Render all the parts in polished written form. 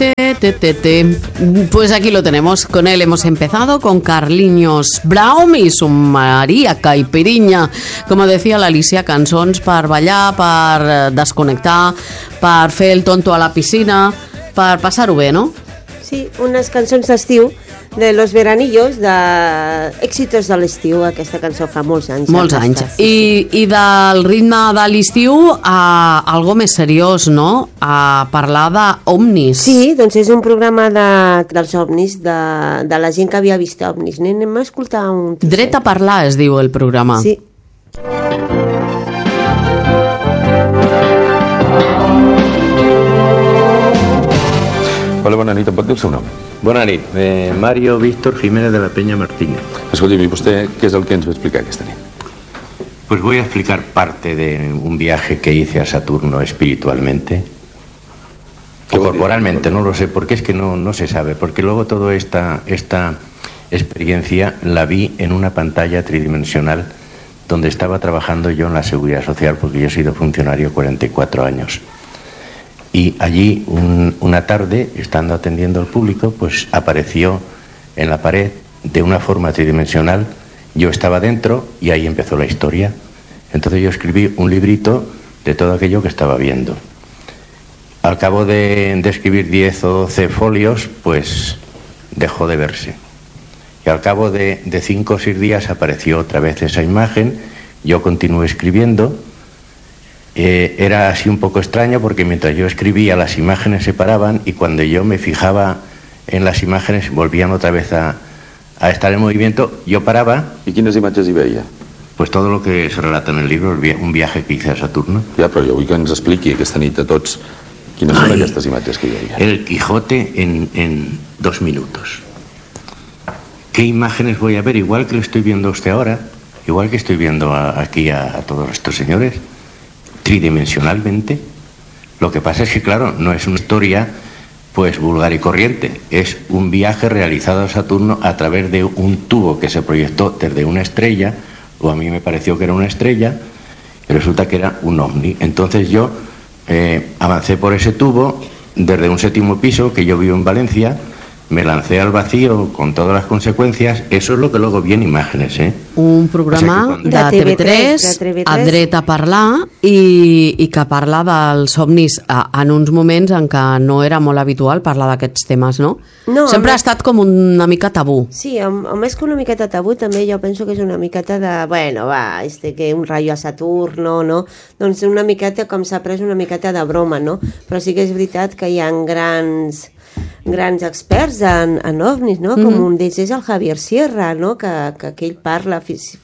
Pues aquí lo tenemos, con él hemos empezado, con Carlinhos Brown y su Maria Caipiriña, como decía l'Alicia, cançons per ballar, per desconnectar, per fer el tonto a la piscina, per passar-ho bé, no? Sí, unes cançons d'estiu, de Los Veranillos, d'èxitos de l'estiu. Aquesta cançó fa molts anys. Molts anys. I del ritme de l'estiu a algo més seriós, no? A parlar d'ovnis. Sí, doncs és un programa dels ovnis, de la gent que havia vist ovnis. Anem a escoltar un trosset. Dret a parlar es diu el programa. Sí. Hola, bona nit, em pot dir el seu nom? Bona nit, Mario Víctor Jiménez de la Peña Martínez. Escolti'm, i vostè què és el que ens va explicar aquesta nit? Pues voy a explicar parte de un viaje que hice a Saturno espiritualmente o corporalmente, no lo sé, porque es que no se sabe, porque luego toda esta experiencia la vi en una pantalla tridimensional donde estaba trabajando yo en la Seguridad Social, porque yo he sido funcionario 44 años. Y allí una tarde, estando atendiendo al público, pues apareció en la pared de una forma tridimensional. Yo estaba dentro y ahí empezó la historia. Entonces yo escribí un librito de todo aquello que estaba viendo. Al cabo de escribir 10 o 12 folios, pues dejó de verse. Y al cabo de 5 o 6 días apareció otra vez esa imagen. Yo continué escribiendo. Era así un poco extraño porque mientras yo escribía las imágenes se paraban y cuando yo me fijaba en las imágenes volvían otra vez a estar en movimiento. Yo paraba. I quines imatges hi veia? Pues todo lo que se relata en el libro, un viaje que hice a Saturno. Ja, però jo vull que ens expliqui aquesta nit a tots quines són aquestes imatges que hi veia. El Quijote en 2 minutos. ¿Qué imágenes voy a ver? Igual que lo estoy viendo usted ahora, igual que estoy viendo aquí a todos estos señores, tridimensionalmente. Lo que pasa es que, claro, no es una historia pues vulgar y corriente, es un viaje realizado a Saturno a través de un tubo que se proyectó desde una estrella, o a mí me pareció que era una estrella, y resulta que era un ovni. Entonces yo avancé por ese tubo desde un 7º piso que yo vivo en Valencia, me lancé al vacío con todas las consecuencias. Eso es lo que luego vi en imágenes, ¿eh? Un programa de TV3 a Dret a parlar i que parla dels somnis en uns moments en què no era molt habitual parlar d'aquests temes, no? Sempre ha estat com una mica tabú. Sí, o més que una miqueta tabú, també jo penso que és una miqueta de, bueno, va, que un rayo a Saturno, no? Doncs una miqueta, com s'ha pres una miqueta de broma, no? Però sí que és veritat que hi ha grans experts en ovnis, no? Com un d'ells és el Javier Sierra, no? Que ell parla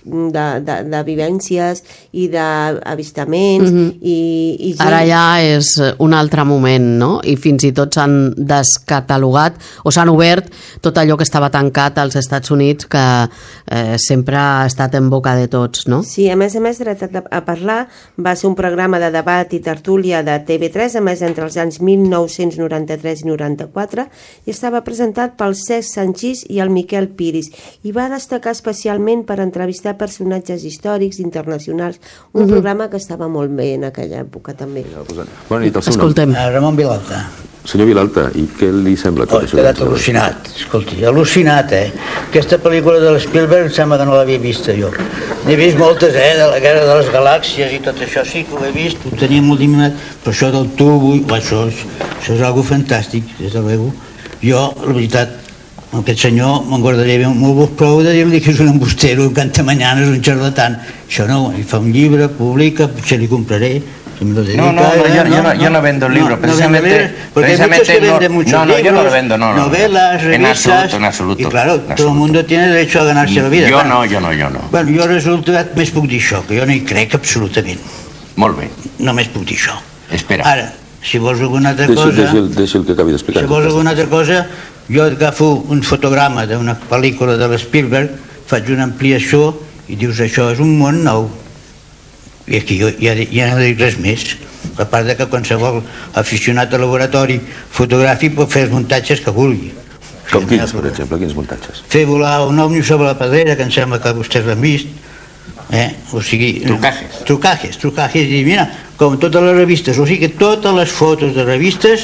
de vivències i d'avistaments i ara ja és un altre moment, no? I fins i tot s'han descatalogat o s'han obert tot allò que estava tancat als Estats Units, que sempre ha estat en boca de tots, no? Sí, a més, Dret a parlar va ser un programa de debat i tertúlia de TV3, a més entre els anys 1993 i 94, i estava presentat pel Cesc Sanchís i el Miquel Piris, i va destacar especialment per entrevistar personatges històrics internacionals, un programa que estava molt bé en aquella època també. Bona nit, el seu nom? Escoltem. Ramon Vilalta. Senyor Vilalta, i què li sembla tot això? He quedat al·lucinat, escolti, al·lucinat, Aquesta pel·lícula de l'Spielberg em sembla que no l'havia vista jo. N'he vist moltes, de la Guerra de les Galàxies i tot això, sí que ho he vist, ho tenia molt d'iminat, però això del tubo, això és algo fantàstic, des de luego. Jo, la veritat, aquest senyor me'n guardaria molt prou de dir-li que és un embustero, un cantamanyanes, un xarlatán. Això no, ell fa un llibre, publica, potser li compraré. No, yo no vendo el libro, precisamente. Porque hay muchos que venden muchos libros, yo no lo vendo, novelas, revistas. En absoluto. Y claro, todo el mundo tiene derecho a ganarse la vida. Yo no. Bueno, jo resulta més puc dir això, que jo no hi crec absolutament. Molt bé. Només puc dir això. Espera. Ara, si vols alguna altra cosa... Deixi el que acabi d'explicar. Si vols alguna altra cosa, jo agafo un fotograma d'una pel·lícula de l'Spielberg, faig una ampliació i dius això és un món nou. I aquí ja no dic res més, a part de que qualsevol aficionat al laboratori fotogràfic pot fer els muntatges que vulgui. Com quins, per exemple, quins muntatges? Fer volar un òmnium sobre la pedrera, que em sembla que vostès l'han vist, o sigui... Trucajes, i mira, com totes les revistes, o sigui que totes les fotos de revistes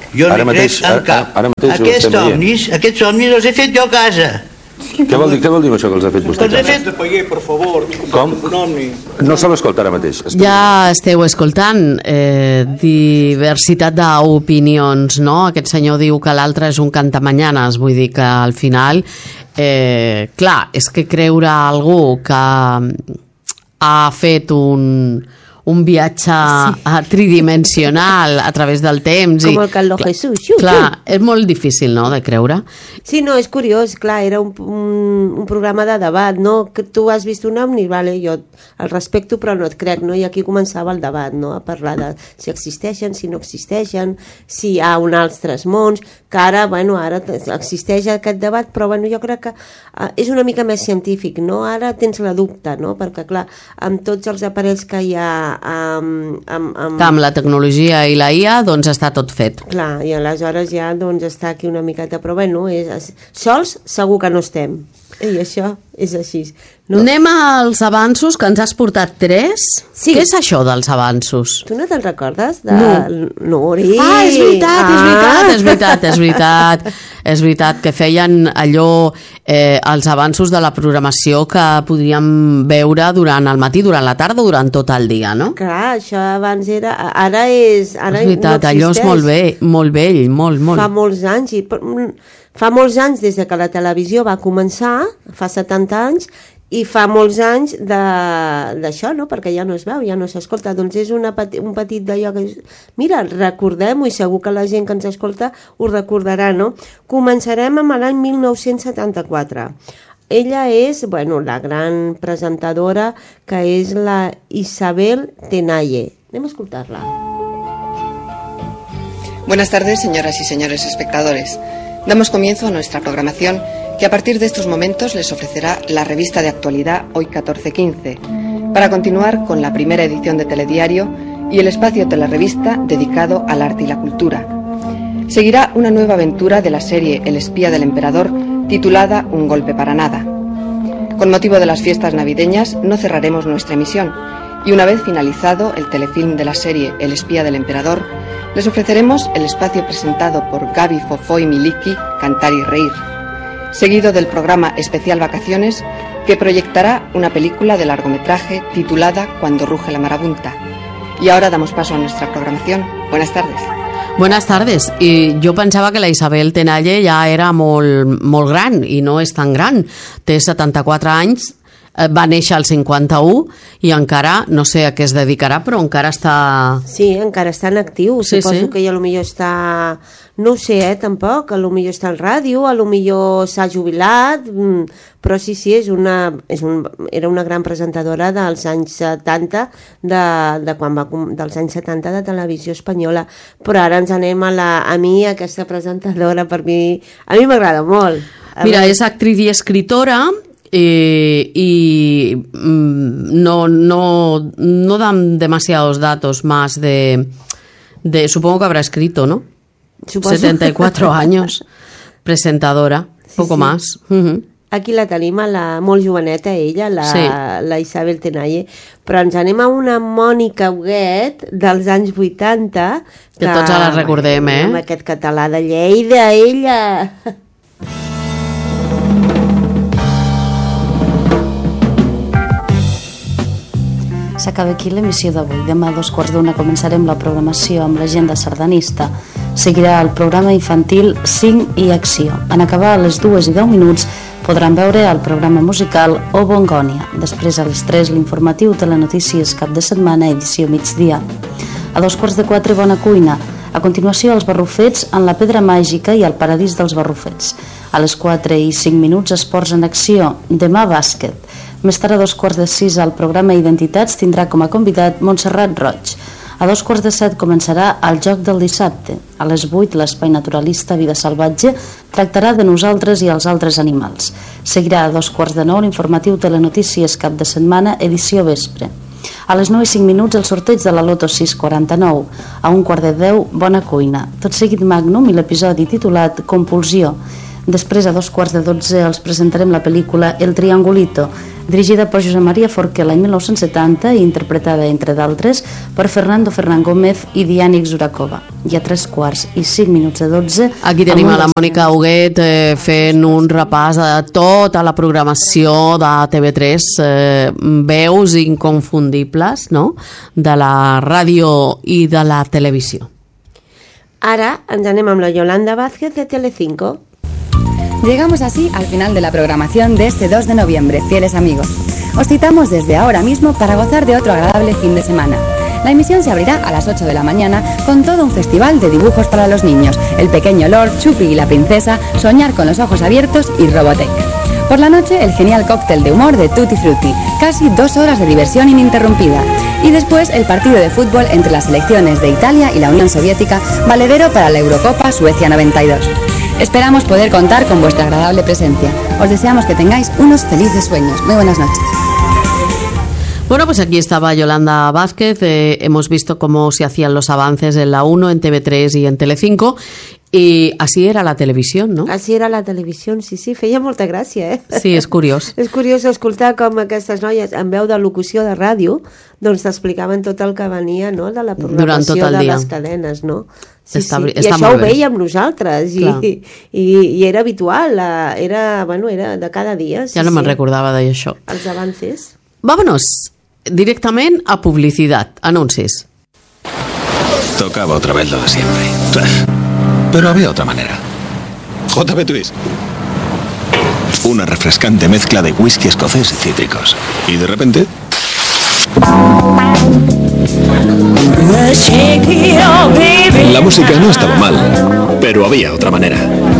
Jo no hi crec en cap. Aquests somnis els he fet jo a casa. Què vol dir amb això que els ha fet vostè? Els he fet... per favor. Com? No se l'escolta ara mateix. Ja esteu escoltant diversitat d'opinions, no? Aquest senyor diu que l'altre és un cantamanyanes, vull dir que al final, clar, és que creure algú que ha fet un viatge tridimensional a través del temps. Com el Carlos Jesús. Clar, és molt difícil, no?, de creure. Sí, no, és curiós, clar, era un programa de debat, no? Que tu has vist un ovni, vale, jo el respecto però no et crec, no? I aquí començava el debat, no?, a parlar de si existeixen, si no existeixen, si hi ha un altres mons, que ara, bueno, ara existeix aquest debat, però bueno, jo crec que és una mica més científic, no? Ara tens la dubte, no? Perquè clar, amb tots els aparells que hi ha amb la tecnologia i la IA, doncs està tot fet. Clar, i aleshores ja doncs està aquí una miqueta, però bueno, sols segur que no estem. I això és així. No. Anem als avanços, que ens has portat 3. Sí. Què és això dels avanços? Tu no te'n recordes? No. Uri. És veritat que feien allò, els avanços de la programació que podríem veure durant el matí, durant la tarda, durant tot el dia, no? Clar, això abans era... Ara és veritat, no allò és molt vell, molt. Fa molts anys, fa molts anys des que la televisió va començar, fa 70 anys, i fa molts anys d'això, no? Perquè ja no es veu, ja no s'escolta. Doncs és un petit d'allò que... Mira, recordem-ho, i segur que la gent que ens escolta ho recordarà, no? Començarem amb l'any 1974. Ella és, bueno, la gran presentadora, que és la Isabel Tenalle. Anem a escoltar-la. Buenas tardes, señoras y señores espectadores. Damos comienzo a nuestra programación, que a partir de estos momentos les ofrecerá la revista de actualidad Hoy 14-15, para continuar con la primera edición de Telediario y el espacio Telerevista dedicado al arte y la cultura. Seguirá una nueva aventura de la serie El espía del emperador, titulada Un golpe para nada. Con motivo de las fiestas navideñas no cerraremos nuestra emisión, y una vez finalizado el telefilm de la serie El espía del emperador, les ofreceremos el espacio presentado por Gaby, Fofó y Miliki, Cantar y Reír, seguido del programa Especial Vacaciones, que proyectará una película de largometraje titulada Cuando ruge la marabunta. Y ahora damos paso a nuestra programación. Buenas tardes. Buenas tardes. I jo pensava que la Isabel Tenalle ja era molt gran, i no és tan gran. Té 74 anys, va néixer al 51 i encara, no sé a què es dedicarà, però encara està... Sí, encara està en actiu. Sí, Suposo que ella potser està... No ho sé, tampoc. Potser està en ràdio, potser s'ha jubilat, però sí, era una gran presentadora dels anys 70, dels anys 70 de televisió espanyola. Però ara ens anem a mi, aquesta presentadora, a mi m'agrada molt. Mira, és actriz i escritora, y no dan demasiados datos más de supongo que habrá escrito, ¿no? Suposo. 74 años, presentadora, poco más. Aquí la tenim, molt joveneta ella, la Isabel Tenalle, però ens anem a una Mònica Huguet dels anys 80, que tots la recordem, amb aquest català de Lleida, ella... S'acaba aquí l'emissió d'avui. Demà a 2:15 començarem la programació amb l'agenda sardanista. Seguirà el programa infantil 5 i Acció. En acabar a les 2:10 podran veure el programa musical O Bongònia. Després a les 3 l'informatiu Telenotícies cap de setmana, edició migdia. A 3:45 Bona Cuina. A continuació els barrufets en la pedra màgica i el paradís dels barrufets. A les 4:05 Esports en Acció. Demà bàsquet. Més tard a 5:45 el programa Identitats tindrà com a convidat Montserrat Roig. A 6:45 començarà el Joc del dissabte. A les 8 l'Espai Naturalista Vida Salvatge tractarà de nosaltres i els altres animals. Seguirà a 2:15 l'informatiu Telenotícies cap de setmana, edició vespre. A les 9:05 el sorteig de la Loto 649. A 1:15 Bona Cuina. Tot seguit Magnum i l'episodi titulat Compulsió. Després, a 2:15, els presentarem la pel·lícula El Triangulito, dirigida per Josep Maria Forqué l'any 1970 i interpretada, entre d'altres, per Fernando Fernán Gómez i Diànix Zurakova. I a 3:05 Aquí tenim a la Mònica Huguet fent un repàs de tota la programació de TV3, veus inconfundibles, no?, de la ràdio i de la televisió. Ara ens anem amb la Yolanda Vázquez de Telecinco. Llegamos así al final de la programación de este 2 de noviembre, fieles amigos. Os citamos desde ahora mismo para gozar de otro agradable fin de semana. La emisión se abrirá a las 8 de la mañana con todo un festival de dibujos para los niños, El pequeño Lord, Chupi y la princesa, Soñar con los ojos abiertos y Robotech. Por la noche, el genial cóctel de humor de Tutti Frutti, casi 2 horas de diversión ininterrumpida. Y después, el partido de fútbol entre las selecciones de Italia y la Unión Soviética, valedero para la Eurocopa Suecia 92. Esperamos poder contar con vuestra agradable presencia. Os deseamos que tengáis unos felices sueños. Muy buenas noches. Bueno, pues aquí estaba Yolanda Vázquez. Hemos visto cómo se hacían los avances en la 1, en TV3 y en Telecinco. I així era la televisió, no? Així era la televisió, sí, feia molta gràcia, eh? Sí, és curiós. És curiós escoltar com aquestes noies, en veu de locució de ràdio, doncs t'explicaven tot el que venia, no?, de la programació de les cadenes, no? Sí, i això ho veiem nosaltres, i era habitual, era de cada dia. Ja no me'n recordava d'això. Els avances. Vámonos directament a publicitat, anuncis. Tocaba otra vez lo de siempre. Pero había otra manera. JB Twist. Una refrescante mezcla de whisky escocés y cítricos. Y de repente... La música no estaba mal, pero había otra manera.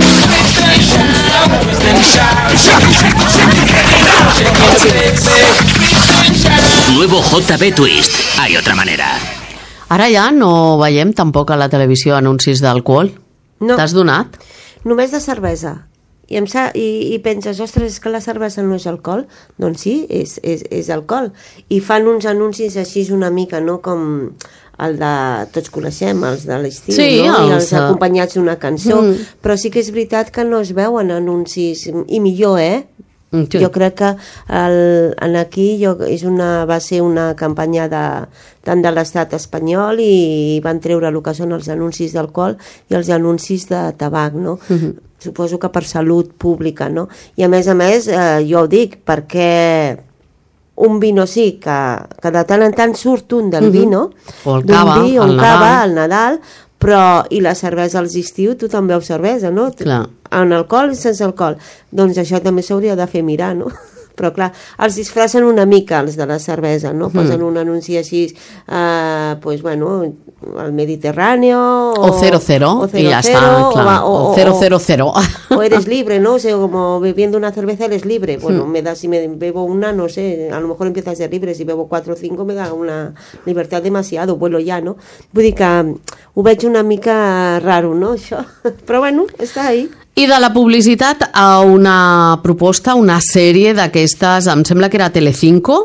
Nuevo JB Twist. Hay otra manera. Ara ja no veiem tampoc a la televisió anuncis d'alcohol. No. T'has donat? Només de cervesa. I penses, ostres, és que la cervesa no és alcohol? Doncs sí, és alcohol. I fan uns anuncis així una mica, no?, com el de tots coneixem, els de l'estiu, sí, no? I els acompanyats d'una cançó. Però sí que és veritat que no es veuen anuncis, i millor, eh? Sí. Jo crec que aquí va ser una campanya tant de l'estat espanyol i van treure el que són els anuncis d'alcohol i els anuncis de tabac, no? Suposo que per salut pública, no? I a més, jo ho dic, perquè un vino sí, que de tant en tant surt un del vino, o el cava, al Nadal, però i la cervesa als estiu, tothom veu cervesa, no? Clar. En alcohol i sense alcohol. Doncs això també s'hauria de fer mirar, no? Però clar, els disfracen una mica els de la cervesa, no? Posen un anunci així, pues bueno, el Mediterráneo o 00 y ya está, claro. O 000 o eres libre, ¿no? O sea, como bebiendo una cerveza eres libre. Bueno, si me bebo una, no sé, a lo mejor empieza a ser libre. Si bebo 4 o 5 me da una libertad demasiado, vuelo ya, no? Vull dir que ho veig una mica raro, no, això? Però bueno, està ahí. I de la publicitat a una proposta, una sèrie d'aquestes, em sembla que era Telecinco,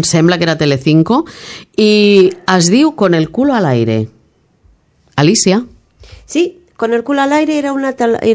i es diu Con el culo al aire. Alicia? Sí, Con el culo al aire era una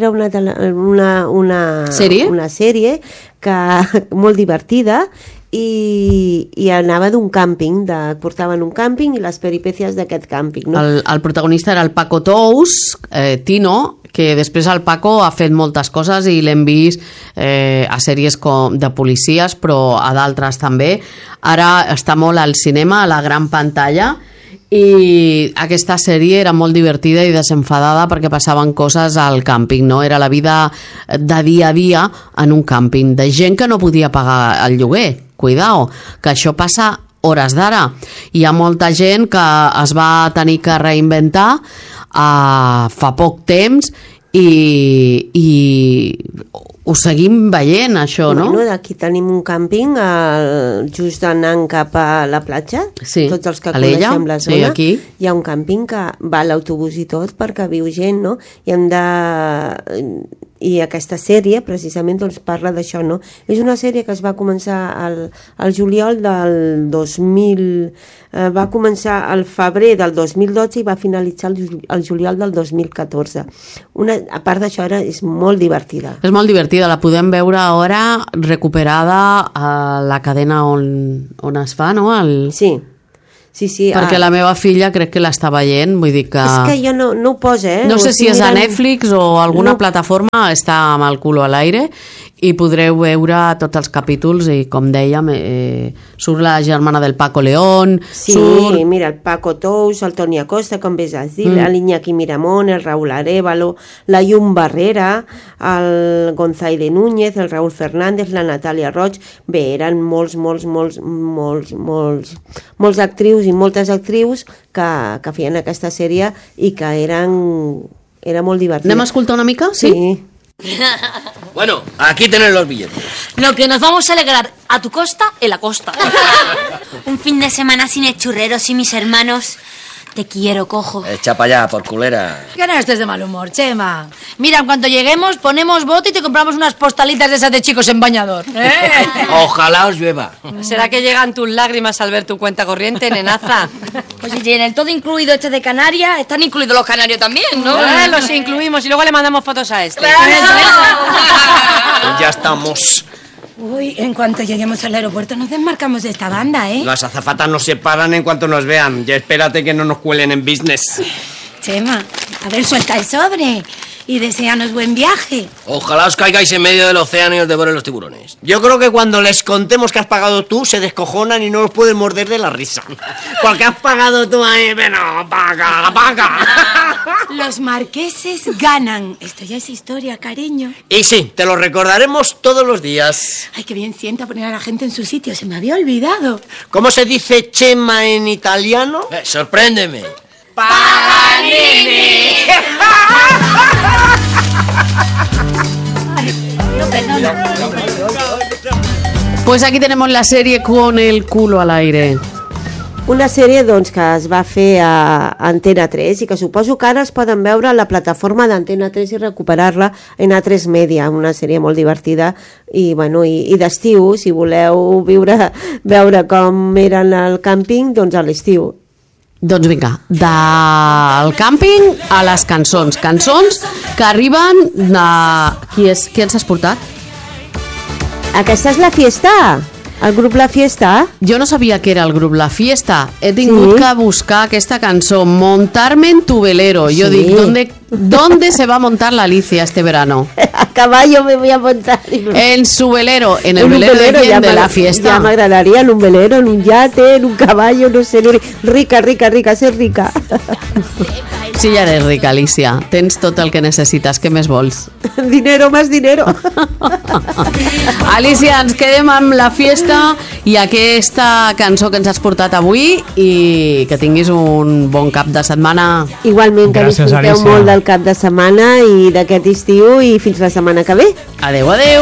sèrie? Una sèrie molt divertida i anava d'un càmping, portaven un càmping i les peripècies d'aquest càmping, no? El protagonista era el Paco Tous, Tino, que després el Paco ha fet moltes coses i l'hem vist a sèries de policies, però a d'altres també. Ara està molt al cinema, a la gran pantalla, i aquesta sèrie era molt divertida i desenfadada perquè passaven coses al càmping, no? Era la vida de dia a dia en un càmping, de gent que no podia pagar el lloguer. Cuidao, que això passa hores d'ara. Hi ha molta gent que es va tenir que reinventar fa poc temps i ho seguim veient, això, no? Bueno, aquí tenim un càmping just anant cap a la platja, sí, tots els que coneixem la zona, sí, aquí. Hi ha un càmping que va a l'autobús i tot perquè viu gent, no? I I aquesta sèrie, precisament, doncs, parla d'això, no? És una sèrie que es va començar al juliol del 2000... va començar al febrer del 2012 i va finalitzar el juliol del 2014. A part d'això, és molt divertida. És molt divertida, la podem veure ara recuperada a la cadena on es fa, no? Sí. Perquè la meva filla crec que l'està veient, vull dir que... És que jo no ho posa, No sé si és a Netflix o alguna plataforma, està amb el culo a l'aire i podreu veure tots els capítols i, com dèiem, surt la germana del Paco León, mira, el Paco Tous, el Toni Acosta, com ves a dir, l'Iñaki Miramón, el Raúl Arévalo, la Llum Barrera, el Gonzaire Núñez, el Raúl Fernández, la Natàlia Roig. Bé, eren molts actrius i moltes actrius que feien aquesta sèrie i que era molt divertida. Anem a escoltar una mica? Sí. Bueno, aquí tenéis los billetes. Lo que nos vamos a alegrar a tu costa en la costa. Un fin de semana sin el churrero, sin mis hermanos. Te quiero, cojo. Echa para allá, por culera. Que no estés de mal humor, Chema. Mira, en cuanto lleguemos, ponemos bote y te compramos unas postalitas de esas de chicos en bañador. Ojalá os llueva. ¿Será que llegan tus lágrimas al ver tu cuenta corriente, nenaza? Pues si en el todo incluido este de Canarias, están incluidos los canarios también, ¿no? Los incluimos y luego le mandamos fotos a este. Ya estamos. Uy, en cuanto lleguemos al aeropuerto nos desmarcamos de esta banda, ¿eh? Las azafatas nos separan en cuanto nos vean. Ya espérate que no nos cuelen en business. Chema, a ver, suelta el sobre y deséanos buen viaje. Ojalá os caigáis en medio del océano y os devoren los tiburones. Yo creo que cuando les contemos que has pagado tú, se descojonan y no os pueden morder de la risa. Porque has pagado tú ahí, bueno, paga. Los marqueses ganan. Esto ya es historia, cariño. Y sí, te lo recordaremos todos los días. Ay, qué bien sienta poner a la gente en su sitio. Se me había olvidado. ¿Cómo se dice Chema en italiano? Sorpréndeme. ¡Paganini! No, perdona. Pues aquí tenemos la serie con el culo al aire. Una sèrie doncs, que es va fer a Antena 3 i que suposo que ara es poden veure a la plataforma d'Antena 3 i recuperar-la en A3 Media, una sèrie molt divertida i d'estiu, si voleu veure com eren al càmping, doncs a l'estiu. Doncs vinga, del càmping a les cançons que arriben de... Qui ens has portat? Aquesta és la Fiesta. El grup La Fiesta? Jo no sabia que era el grup La Fiesta. He tingut que buscar aquesta cançó, Montarme en tu velero. Jo dic, ¿dónde se va a montar la Alicia este verano? A caballo me voy a montar. En su velero, en el velero de quién, de La Fiesta. Ja m'agradaria en un velero, en un yate, en un caballo, no sé, rica, ser rica. Sí, ja eres rica, Alicia. Tens tot el que necessites. Què més vols? Dinero, más dinero. Alicia, ens quedem amb La Fiesta i aquesta cançó que ens has portat avui i que tinguis un bon cap de setmana. Igualment, que disfruteu molt del cap de setmana i d'aquest estiu i fins la setmana que ve. Adeu, adeu.